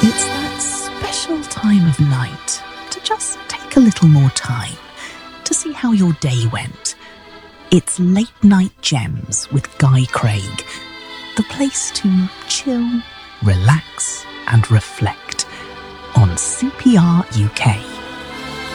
It's that special time of night to just take a little more time to see how your day went. It's Late Night Gems with Guy Craig, the place to chill, relax and reflect on CPR UK.